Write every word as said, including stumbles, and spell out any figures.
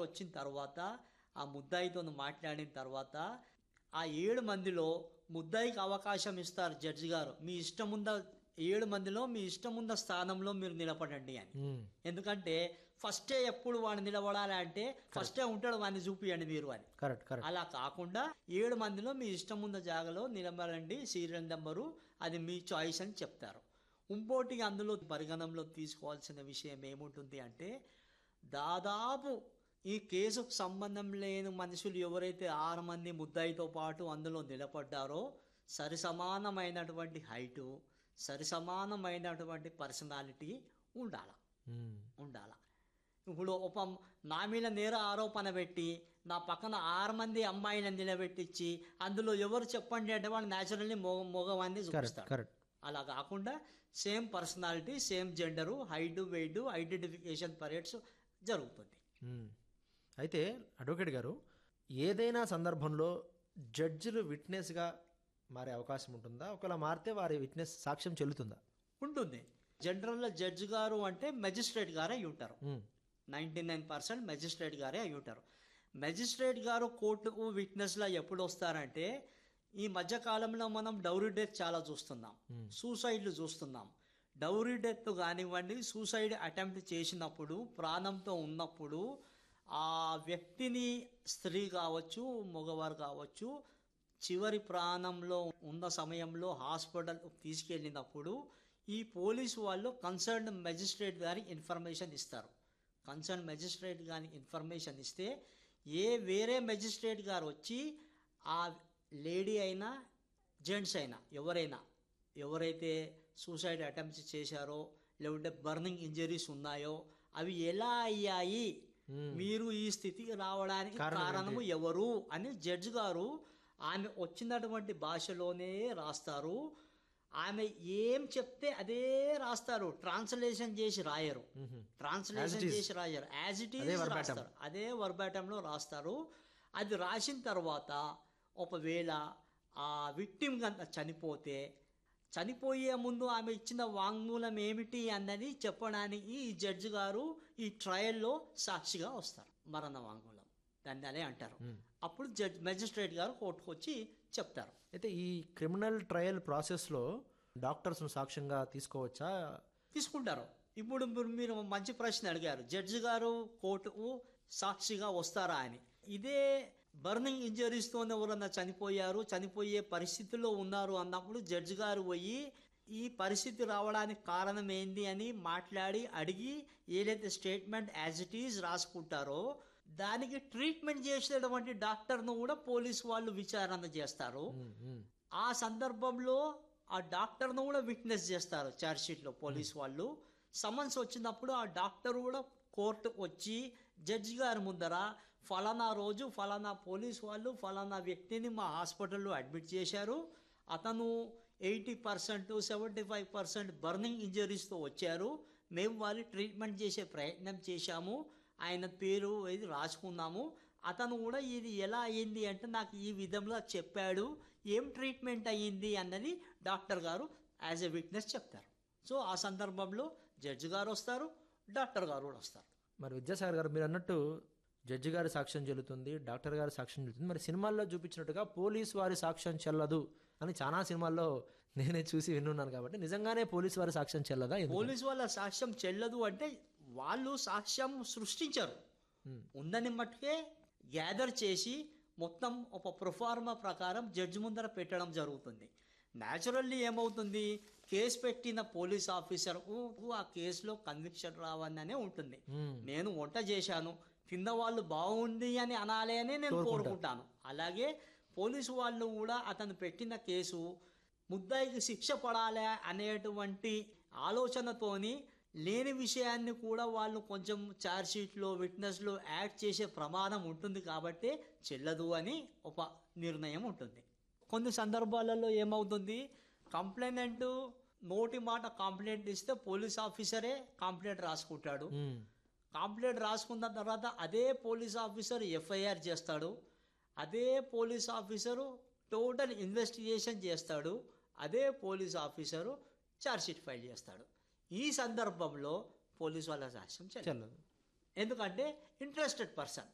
వచ్చిన తర్వాత ఆ ముద్దాయితో మాట్లాడిన తర్వాత ఆ ఏడు మందిలో ముద్దాయికి అవకాశం ఇస్తారు జడ్జి గారు, మీ ఇష్టం ఉందా ఏడు మందిలో మీ ఇష్టం ఉన్న స్థానంలో మీరు నిలబడండి అని. ఎందుకంటే ఫస్టే ఎప్పుడు వాడు నిలబడాలి అంటే ఫస్టే ఉంటాడు వాడిని చూపియండి మీరు అని. అలా కాకుండా ఏడు మందిలో మీ ఇష్టం ఉన్న జాగాలో నిలబడండి, సీరియల్ నెంబరు అది మీ చాయిస్ అని చెప్తారు. ఇంకోటి అందులో పరిగణనలో తీసుకోవాల్సిన విషయం ఏముంటుంది అంటే, దాదాపు ఈ కేసుకు సంబంధం లేని మనుషులు ఎవరైతే ఆరు మంది ముద్దాయితో పాటు అందులో నిలబడ్డారో సరి సమానమైనటువంటి హైటు, సరి సమానమైనటువంటి పర్సనాలిటీ ఉండాల ఉండాల ఇప్పుడు ఒక నా మీద నేర ఆరోపణ పెట్టి నా పక్కన ఆరు మంది అమ్మాయిలను నిలబెట్టించి అందులో ఎవరు చెప్పండి అంటే వాడు న్యాచురల్లీ మొగ మగవాన్ని చూపిస్తాడు. అలా కాకుండా same personality, same gender, height, wait, identification parades జరుగుతుంది. అయితే అడ్వకేట్ గారు, ఏదైనా సందర్భంలో జడ్జిలు విట్నెస్గా మారే అవకాశం ఉంటుందా? ఒకవేళ మారితే వారి విట్నెస్ సాక్ష్యం చెల్లుతుందా? ఉంటుంది. జనరల్గా జడ్జి గారు అంటే మెజిస్ట్రేట్ గారే అయి ఉంటారు. నైంటీ నైన్ పర్సెంట్ మెజిస్ట్రేట్ గారే అయి ఉంటారు. మెజిస్ట్రేట్ గారు కోర్టుకు విట్నెస్లా ఎప్పుడు వస్తారంటే, ఈ మధ్య కాలంలో మనం డౌరీ డెత్ చాలా చూస్తున్నాం, సూసైడ్లు చూస్తున్నాం. డౌరీ డెత్ కానివ్వండి, సూసైడ్ అటెంప్ట్ చేసినప్పుడు, ప్రాణంతో ఉన్నప్పుడు ఆ వ్యక్తిని స్త్రీ కావచ్చు, మగవారు కావచ్చు, చివరి ప్రాణంలో ఉన్న సమయంలో హాస్పిటల్ తీసుకెళ్ళినప్పుడు ఈ పోలీసు వాళ్ళు కన్సర్న్ మెజిస్ట్రేట్ గారి ఇన్ఫర్మేషన్ ఇస్తారు. కన్సర్న్ మెజిస్ట్రేట్ గారి ఇన్ఫర్మేషన్ ఇస్తే ఏ వేరే మెజిస్ట్రేట్ గారు వచ్చి ఆ లేడీ అయినా జెంట్స్ అయినా ఎవరైనా ఎవరైతే సూసైడ్ అటెంప్ట్ చేశారో లేకుంటే బర్నింగ్ ఇంజరీస్ ఉన్నాయో అవి ఎలా అయ్యాయి, మీరు ఈ స్థితికి రావడానికి కారణము ఎవరు అని జడ్జి గారు ఆమె వచ్చినటువంటి భాషలోనే రాస్తారు. ఆమె ఏం చెప్తే అదే రాస్తారు, ట్రాన్స్లేషన్ చేసి రాయరు. ట్రాన్స్లేషన్ చేసి రాయరు, యాజ్ ఇట్ ఈజ్ రాస్తారు, అదే వర్బాటంలో రాస్తారు. అది రాసిన తర్వాత ఒకవేళ ఆ విక్టిమ్ కనుక చనిపోతే, చనిపోయే ముందు ఆమె ఇచ్చిన వాంగ్మూలం ఏమిటి అన్నది చెప్పడానికి ఈ జడ్జి గారు ఈ ట్రయల్లో సాక్షిగా వస్తారు. మరణ వాంగ్మూలం దాన్ని అదే అంటారు. అప్పుడు జడ్జ్ మెజిస్ట్రేట్ గారు కోర్టుకు వచ్చి చెప్తారు. అయితే ఈ క్రిమినల్ ట్రయల్ ప్రాసెస్లో డాక్టర్స్ను సాక్ష్యంగా తీసుకోవచ్చా? తీసుకుంటారు. ఇప్పుడు మీరు మంచి ప్రశ్న అడిగారు, జడ్జి గారు కోర్టుకు సాక్షిగా వస్తారా అని. ఇదే బర్నింగ్ ఇంజరీస్తో ఎవరన్నా చనిపోయారు, చనిపోయే పరిస్థితిలో ఉన్నారు అన్నప్పుడు జడ్జి గారు పోయి ఈ పరిస్థితి రావడానికి కారణం ఏంది అని మాట్లాడి అడిగి ఏదైతే స్టేట్మెంట్ యాజ్ ఇట్ ఈజ్ రాసుకుంటారో దానికి ట్రీట్మెంట్ చేసేటువంటి డాక్టర్ను కూడా పోలీసు వాళ్ళు విచారణ చేస్తారు. ఆ సందర్భంలో ఆ డాక్టర్ను కూడా విట్నెస్ చేస్తారు ఛార్జ్షీట్లో పోలీసు వాళ్ళు. సమన్స్ వచ్చినప్పుడు ఆ డాక్టర్ కూడా కోర్టుకు వచ్చి జడ్జి గారి ముందర ఫలానా రోజు ఫలానా పోలీసు వాళ్ళు ఫలానా వ్యక్తిని మా హాస్పిటల్లో అడ్మిట్ చేశారు, అతను eighty percent seventy five percent burning ఇంజరీస్తో వచ్చారు, మేము వారి ట్రీట్మెంట్ చేసే ప్రయత్నం చేశాము, ఆయన పేరు ఇది రాసుకున్నాము, అతను కూడా ఇది ఎలా అయ్యింది అంటే నాకు ఈ విధంగా చెప్పాడు, ఏం ట్రీట్మెంట్ అయ్యింది అన్నది డాక్టర్ గారు యాజ్ ఎ విట్నెస్ చెప్తారు. సో ఆ సందర్భంలో జడ్జి గారు వస్తారు, డాక్టర్ గారు కూడా వస్తారు. మరి విద్యాసాగర్ గారు, మీరు అన్నట్టు జడ్జి గారి సాక్ష్యం చెల్లుతుంది, డాక్టర్ గారి సాక్ష్యం చెల్లుతుంది. మరి సినిమాల్లో చూపించినట్టుగా పోలీసు వారి సాక్ష్యం చెల్లదు అని చాలా సినిమాల్లో నేనే చూసి విన్నాను కాబట్టి నిజంగానే పోలీసు వారి సాక్ష్యం చెల్లదా? పోలీసు వాళ్ళ సాక్ష్యం చెల్లదు అంటే వాళ్ళు సాక్ష్యం సృష్టించారు, ఉందని మట్టుకే గ్యాదర్ చేసి మొత్తం ఒక ప్రొఫార్మా ప్రకారం జడ్జి ముందర పెట్టడం జరుగుతుంది. న్యాచురల్లీ ఏమవుతుంది, కేసు పెట్టిన పోలీస్ ఆఫీసర్ ఆ కేసులో కన్విక్షన్ రావాలనే ఉంటుంది. నేను వంట చేశాను, కింద వాళ్ళు బాగుంది అని అనాలి అని నేను కోరుకుంటాను. అలాగే పోలీసు వాళ్ళు కూడా అతను పెట్టిన కేసు ముద్దాయికి శిక్ష పడాలి అనేటువంటి ఆలోచనతోని లేని విషయాన్ని కూడా వాళ్ళు కొంచెం ఛార్జ్షీట్లో విట్నెస్లో యాడ్ చేసే ప్రమాదం ఉంటుంది కాబట్టి చెల్లదు అని ఒక నిర్ణయం ఉంటుంది. కొన్ని సందర్భాలలో ఏమవుతుంది, కంప్లైనెంట్ నోటి మాట కంప్లైంట్ ఇస్తే పోలీస్ ఆఫీసరే కంప్లైంట్ రాసుకుంటాడు. కంప్లైంట్ రాసుకున్న తర్వాత అదే పోలీస్ ఆఫీసర్ ఎఫ్ఐఆర్ చేస్తాడు, అదే పోలీస్ ఆఫీసరు టోటల్ ఇన్వెస్టిగేషన్ చేస్తాడు, అదే పోలీస్ ఆఫీసరు ఛార్జ్షీట్ ఫైల్ చేస్తాడు. ఈ సందర్భంలో పోలీసు వాళ్ళ సాక్ష్యం చెల్లదు, ఎందుకంటే ఇంట్రెస్టెడ్ పర్సన్